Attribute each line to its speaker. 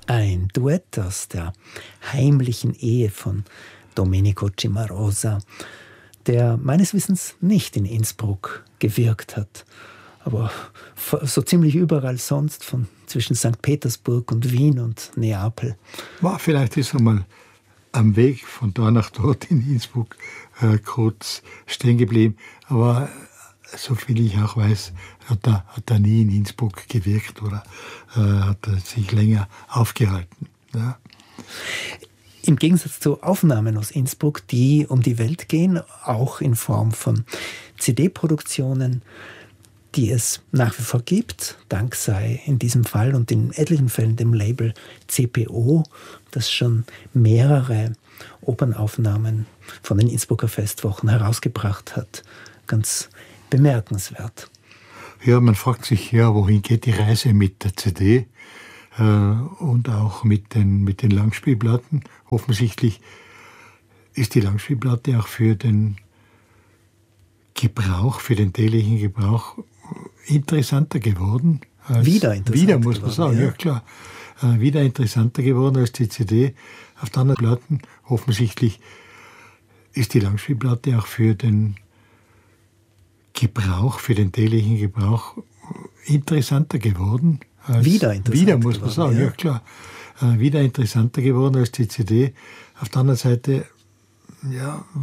Speaker 1: Ein Duett aus der heimlichen Ehe von Domenico Cimarosa, der meines Wissens nicht in Innsbruck gewirkt hat, aber so ziemlich überall sonst, von zwischen St. Petersburg und Wien und Neapel.
Speaker 2: Vielleicht ist er mal am Weg von da nach dort in Innsbruck kurz stehen geblieben, aber soviel ich auch weiß, hat er nie in Innsbruck gewirkt oder hat er sich länger aufgehalten. Ja.
Speaker 1: Im Gegensatz zu Aufnahmen aus Innsbruck, die um die Welt gehen, auch in Form von CD-Produktionen, die es nach wie vor gibt, dank sei in diesem Fall und in etlichen Fällen dem Label CPO, das schon mehrere Opernaufnahmen von den Innsbrucker Festwochen herausgebracht hat. Ganz bemerkenswert.
Speaker 2: Ja, man fragt sich ja, wohin geht die Reise mit der CD und auch mit den Langspielplatten. Offensichtlich ist die Langspielplatte auch für den Gebrauch, für den täglichen Gebrauch interessanter geworden. Wieder, muss man sagen, ja klar. Wieder interessanter geworden als die CD auf den anderen Platten. Offensichtlich ist die Langspielplatte auch für den Gebrauch, für den täglichen Gebrauch interessanter geworden. Wieder, muss man sagen, ja klar. Wieder interessanter geworden als die CD. Auf der anderen Seite, ja,